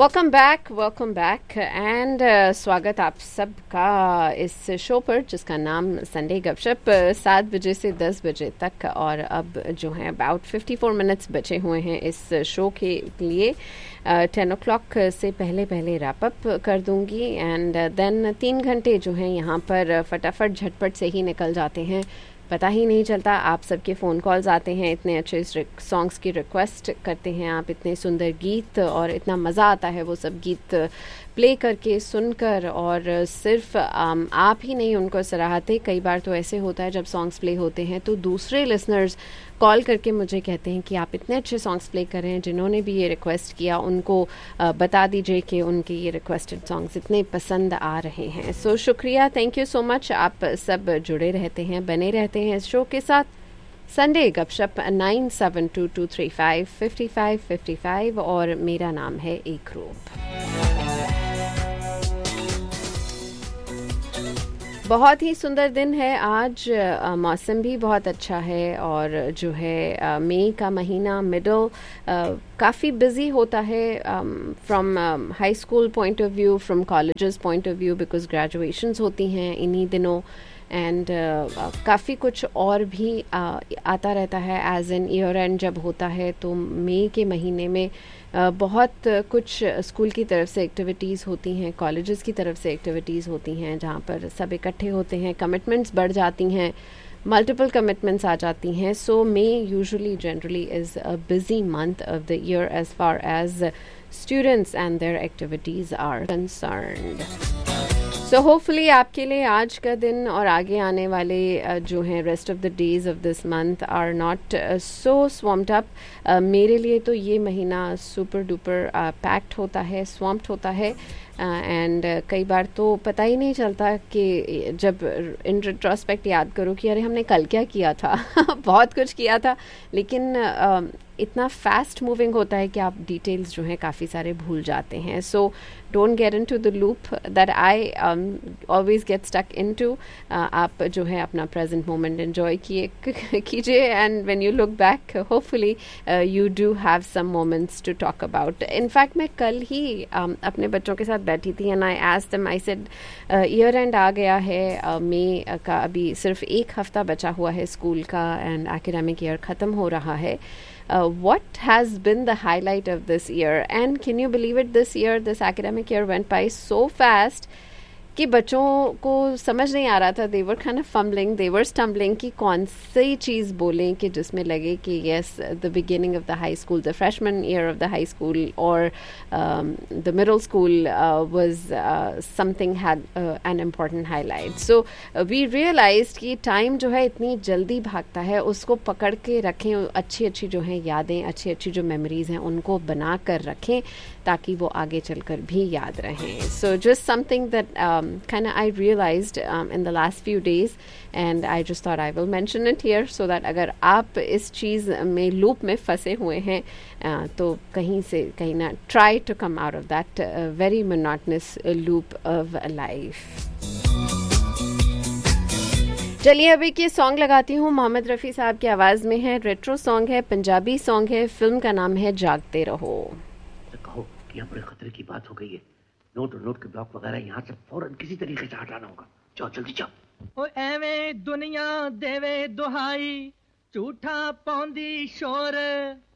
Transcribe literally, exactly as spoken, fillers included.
Welcome back welcome back and स्वागत आप सबका इस शो पर जिसका नाम संडे गपशप सात बजे से दस बजे तक, और अब जो है अबाउट फिफ्टी फोर मिनट्स बचे हुए हैं इस शो के लिए। टेन ओ क्लॉक से पहले पहले रैप अप कर दूंगी एंड देन तीन घंटे जो हैं यहाँ पर फटाफट झटपट से ही निकल जाते हैं, पता ही नहीं चलता। आप सबके फ़ोन कॉल्स आते हैं, इतने अच्छे सॉन्ग्स की रिक्वेस्ट करते हैं आप, इतने सुंदर गीत, और इतना मज़ा आता है वो सब गीत प्ले करके सुनकर। और सिर्फ आप ही नहीं उनको सराहते, कई बार तो ऐसे होता है जब सॉन्ग्स प्ले होते हैं तो दूसरे लिसनर्स कॉल करके मुझे कहते हैं कि आप इतने अच्छे सॉन्ग्स प्ले कर रहे हैं, जिन्होंने भी ये रिक्वेस्ट किया उनको बता दीजिए कि उनके ये रिक्वेस्टेड सॉन्ग्स इतने पसंद आ रहे हैं। सो शुक्रिया, थैंक यू सो मच। आप सब जुड़े रहते हैं, बने रहते हैं इस शो के साथ। संडे गपशप nine seven to to three five fifty five fifty five, और मेरा नाम है एक रूप। बहुत ही सुंदर दिन है आज, मौसम भी बहुत अच्छा है, और जो है मई का महीना मिडल काफ़ी बिजी होता है from high school point of view, from colleges point of view, because graduations होती हैं इन्हीं दिनों एंड uh, काफ़ी कुछ और भी uh, आता रहता है। एज एन ईयर एंड जब होता है तो मई के महीने में uh, बहुत कुछ स्कूल की तरफ से एक्टिविटीज़ होती हैं, कॉलेजेस की तरफ से एक्टिविटीज़ होती हैं, जहाँ पर सब इकट्ठे होते हैं, कमिटमेंट्स बढ़ जाती हैं, मल्टीपल कमिटमेंट्स आ जाती हैं। सो मई usually generally is a busy month of the year as far as students and there activities are concerned. So hopefully आपके लिए आज का दिन और आगे आने वाले uh, जो हैं rest of the days of this month are not so स्वम्प्ड up. मेरे लिए तो ये महीना सुपर डुपर पैक्ड होता है, स्वम्प्ड होता है, एंड uh, uh, कई बार तो पता ही नहीं चलता कि जब इन रिट्रोस्पेक्ट याद करो कि अरे हमने कल क्या किया था बहुत कुछ किया था, लेकिन uh, इतना फास्ट मूविंग होता है कि आप डिटेल्स जो हैं काफ़ी सारे भूल जाते हैं। So don't get into the loop that I always get stuck into. आप जो है अपना प्रेजेंट मोमेंट एंजॉय किए कीजिए, and when you look back hopefully you do have some moments to talk about. In fact मैं कल ही um, अपने बच्चों के साथ बैठी थी and I asked them, I said year and आ गया है, मई uh, का अभी सिर्फ एक हफ्ता बचा हुआ है स्कूल का एंड एकेडमिक ईयर ख़त्म हो रहा है। Uh, what has been the highlight of this year? And can you believe it, this year, this academic year went by so fast कि बच्चों को समझ नहीं आ रहा था, they were kind of fumbling, they were stumbling कि कौन सी चीज़ बोलें कि जिसमें लगे कि yes, the beginning of the high school, the freshman year of the high school or um, the middle school uh, was uh, something had uh, an important highlight. So uh, we realized कि time जो है इतनी जल्दी भागता है, उसको पकड़ के रखें, अच्छी अच्छी जो हैं यादें, अच्छी अच्छी जो memories हैं उनको बना कर रखें ताकि वो आगे चलकर भी याद रहें. So just something that um, kind of I realized um, in the last few days, and I just thought I will mention it here so that अगर आप इस चीज़ में लूप में फंसे हुए हैं uh, तो कहीं से कहीं ना try to come out of that uh, very monotonous uh, loop of life. चलिए अभी की सॉन्ग लगाती हूँ, मोहम्मद रफ़ी साहब की आवाज़ में है, रेट्रो सॉन्ग है, पंजाबी सॉन्ग है, फिल्म का नाम है जागते रहो. कहो कि यहाँ बड़े खतरे की बात हो गई है, नोट और नोट के ब्लॉक वगैरह यहाँ से फौरन किसी तरीके से हटाना होगा. जाओ जल्दी जाओ. ओ एवें दुनिया देवे दुहाई, झूठा पौंदी शोर,